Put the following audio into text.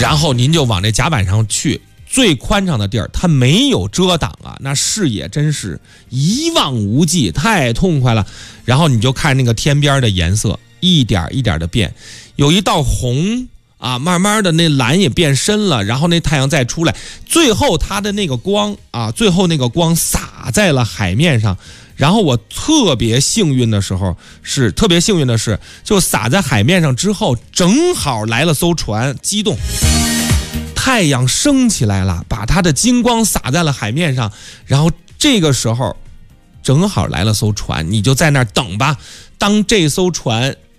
然后您就往这甲板上去，最宽敞的地儿，它没有遮挡啊，那视野真是一望无际，太痛快了。然后你就看那个天边的颜色一点一点的变，有一道红啊，慢慢的那蓝也变深了，然后那太阳再出来，最后它的那个光啊，最后那个光洒在了海面上。然后我特别幸运的是，就洒在海面上之后，正好来了艘船，激动，太阳升起来了，把它的金光洒在了海面上。然后这个时候，正好来了艘船，你就在那儿等吧。当这艘船